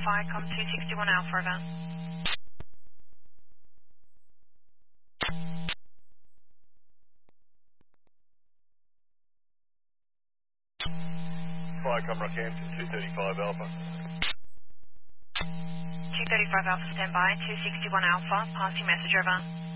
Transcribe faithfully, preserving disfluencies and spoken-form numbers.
Viacom two sixty-one Alpha, over. Viacom Rockhampton two thirty-five Alpha. two thirty-five Alpha, standby, two sixty-one Alpha, passing message, over.